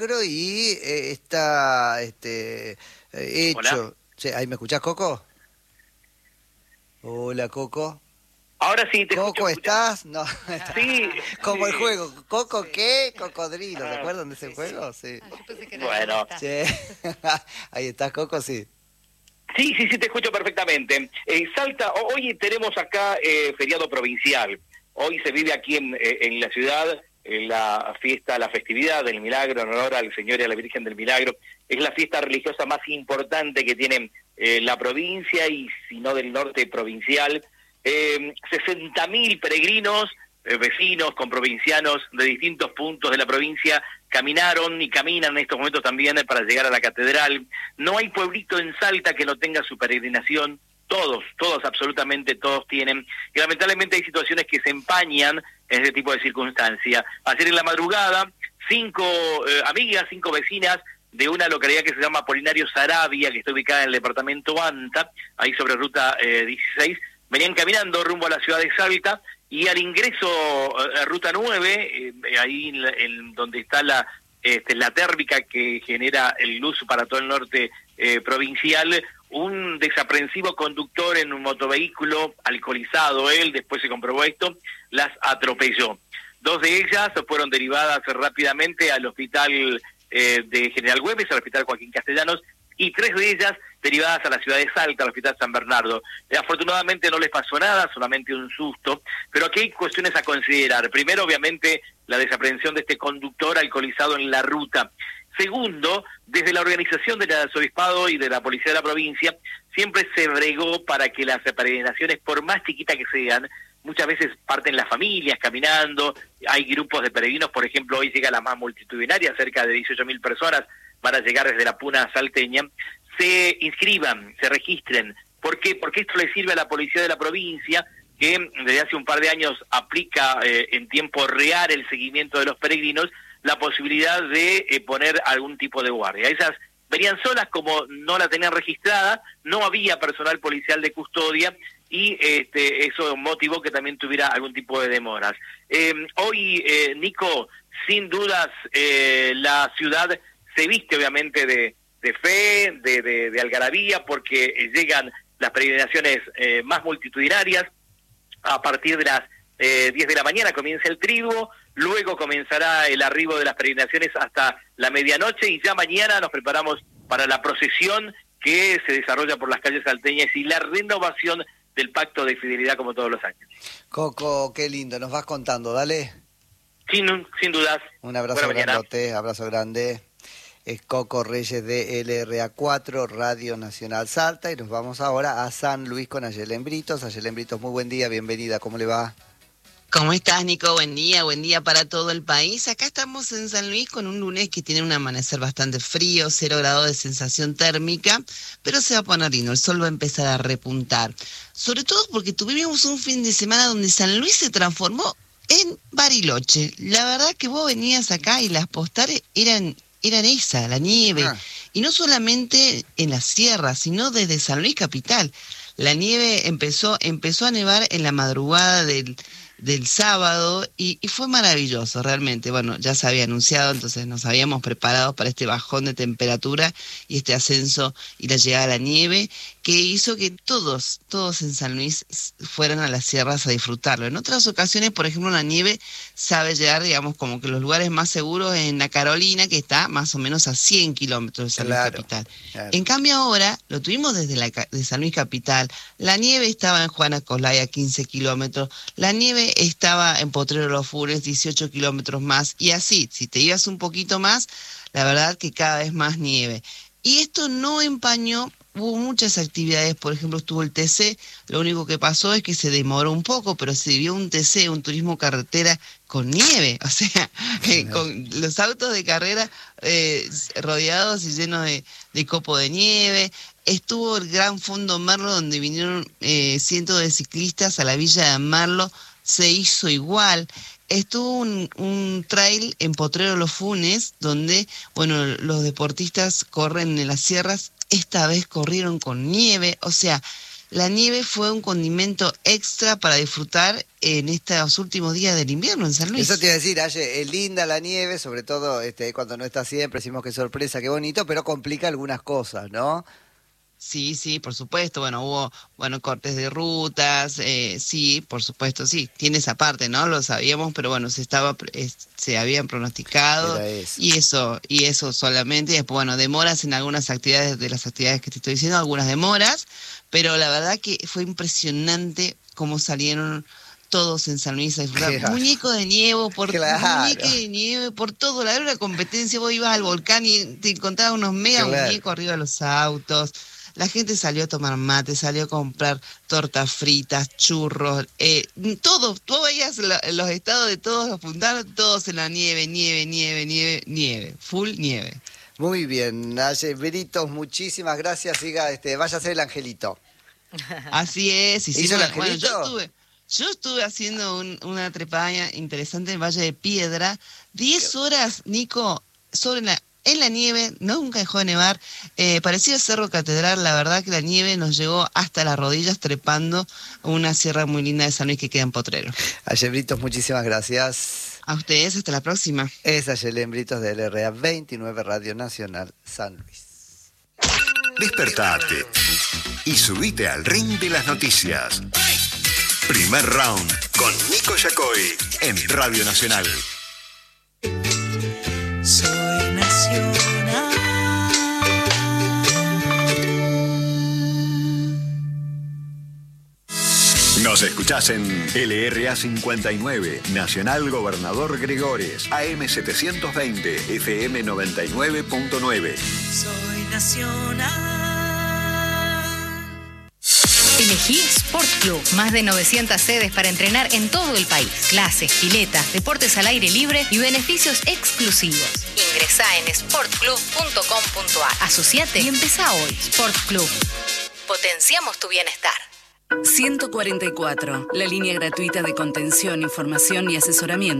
y está Hola. hecho. Sí, ¿ahí me escuchás, Coco? Hola, Coco. Ahora sí, te escucho, Coco, ¿me escuchas? ¿estás? No, Sí, como el sí. juego. ¿Coco Sí, qué? Cocodrilo, ¿se Ah, acuerdan de ese sí, sí. juego? Sí. Yo pensé que era ¿dónde bueno. estás? Sí. Ahí estás, Coco, sí. Sí, sí, sí, te escucho perfectamente. Salta, hoy tenemos acá feriado provincial. Hoy se vive aquí en la ciudad la fiesta, la festividad del Milagro en honor al Señor y a la Virgen del Milagro. Es la fiesta religiosa más importante que tiene la provincia y si no del norte provincial. 60.000 peregrinos, vecinos, comprovincianos de distintos puntos de la provincia caminaron y caminan en estos momentos también para llegar a la catedral. No hay pueblito en Salta que no tenga su peregrinación. Todos, absolutamente todos tienen. Y lamentablemente hay situaciones que se empañan en ese tipo de circunstancias. Ayer en la madrugada, 5 amigas, 5 vecinas de una localidad que se llama Apolinario Saravia, que está ubicada en el departamento Anta, ahí sobre ruta 16, venían caminando rumbo a la ciudad de Salta y al ingreso a ruta 9, ahí en donde está la térmica que genera el luz para todo el norte provincial, un desaprensivo conductor en un motovehículo, alcoholizado él, después se comprobó esto, las atropelló. 2 de ellas fueron derivadas rápidamente al hospital de General Güemes, al hospital Joaquín Castellanos, y 3 de ellas derivadas a la ciudad de Salta, al hospital San Bernardo. Afortunadamente no les pasó nada, solamente un susto, pero aquí hay cuestiones a considerar. Primero, obviamente, la desaprehensión de este conductor alcoholizado en la ruta. Segundo, desde la organización del arzobispado y de la policía de la provincia, siempre se bregó para que las peregrinaciones, por más chiquitas que sean, muchas veces parten las familias caminando, hay grupos de peregrinos, por ejemplo, hoy llega la más multitudinaria, cerca de 18.000 personas, van a llegar desde la Puna salteña, se inscriban, se registren. ¿Por qué? Porque esto le sirve a la policía de la provincia, que desde hace un par de años aplica en tiempo real el seguimiento de los peregrinos, la posibilidad de poner algún tipo de guardia. Esas venían solas, como no la tenían registrada, no había personal policial de custodia y eso motivó que también tuviera algún tipo de demoras. Hoy, Nico, sin dudas, la ciudad se viste obviamente de fe, de algarabía, porque llegan las peregrinaciones más multitudinarias. A partir de las 10 de la mañana comienza el triduo, luego comenzará el arribo de las peregrinaciones hasta la medianoche y ya mañana nos preparamos para la procesión que se desarrolla por las calles salteñas y la renovación del pacto de fidelidad como todos los años. Coco, qué lindo, nos vas contando, dale. Sin dudas. Un abrazo Buena mañana. grandote, abrazo grande. Es Coco Reyes de LRA4, Radio Nacional Salta, y nos vamos ahora a San Luis con Ayelen Britos. Ayelen Britos, muy buen día, bienvenida, ¿cómo le va? ¿Cómo estás, Nico? Buen día para todo el país. Acá estamos en San Luis con un lunes que tiene un amanecer bastante frío, 0 grados de sensación térmica, pero se va a poner lindo, el sol va a empezar a repuntar. Sobre todo porque tuvimos un fin de semana donde San Luis se transformó en Bariloche. La verdad que vos venías acá y las postales eran esa, la nieve. Y no solamente en la sierra, sino desde San Luis capital. La nieve empezó a nevar en la madrugada del sábado y fue maravilloso realmente. Bueno, ya se había anunciado, entonces nos habíamos preparado para este bajón de temperatura y este ascenso y la llegada a la nieve que hizo que todos en San Luis fueran a las sierras a disfrutarlo. En otras ocasiones, por ejemplo, la nieve sabe llegar, digamos, como que los lugares más seguros en la Carolina, que está más o menos a 100 kilómetros de San Luis capital. Claro. En cambio ahora lo tuvimos de San Luis capital. La nieve estaba en Juana Colay a 15 kilómetros, la nieve estaba en Potrero Los Funes, 18 kilómetros más, y así, si te ibas un poquito más, la verdad que cada vez más nieve. Y esto no empañó, hubo muchas actividades, por ejemplo estuvo el TC, lo único que pasó es que se demoró un poco, pero se vio un TC, un turismo carretera con nieve, o sea, con los autos de carrera rodeados y llenos de copo de nieve. Estuvo el Gran Fondo Merlo, donde vinieron cientos de ciclistas a la villa de Merlo, se hizo igual. Estuvo un trail en Potrero Los Funes, donde, bueno, los deportistas corren en las sierras, esta vez corrieron con nieve, o sea, la nieve fue un condimento extra para disfrutar en estos últimos días del invierno en San Luis. Eso te iba a decir, Aye, es linda la nieve, sobre todo cuando no está siempre, decimos que sorpresa, qué bonito, pero complica algunas cosas, ¿no? Sí, sí, por supuesto. Bueno, hubo cortes de rutas, sí, por supuesto, sí. Tiene esa parte, ¿no? Lo sabíamos, pero bueno, se habían pronosticado y eso solamente. Y después, bueno, demoras en algunas actividades de las actividades que te estoy diciendo, algunas demoras, pero la verdad que fue impresionante cómo salieron todos en San Luis a disfrutar. Claro. Muñeco de nieve, Claro. muñeco de nieve, por todo. Era una competencia, vos ibas al volcán y te encontrabas unos mega muñecos arriba de los autos. La gente salió a tomar mate, salió a comprar tortas fritas, churros, todo. Tú veías los estados de todos apuntaron, todos en la nieve, full nieve. Muy bien, Aye Britos, muchísimas gracias. Siga, vaya a ser el angelito. Así es. ¿Hizo el angelito? Yo estuve haciendo una trepada interesante en el Valle de Piedra, 10 horas, Nico, en la nieve, nunca dejó de nevar, parecía Cerro Catedral, la verdad que la nieve nos llegó hasta las rodillas trepando una sierra muy linda de San Luis que queda en Potrero. Aye Britos, muchísimas gracias. A ustedes, hasta la próxima. Es Aye Britos de LRA 29 Radio Nacional San Luis. Despertate y subite al ring de las noticias. Primer round con Nico Yacoy en Radio Nacional. Soy nacional. Nos escuchás en LRA 59, Nacional Gobernador Gregores, AM 720, FM 99.9. Soy nacional. Elegí Sport Club. Más de 900 sedes para entrenar en todo el país. Clases, piletas, deportes al aire libre y beneficios exclusivos. Ingresá en sportclub.com.ar. Asociate y empezá hoy. Sport Club. Potenciamos tu bienestar. 144, la línea gratuita de contención, información y asesoramiento.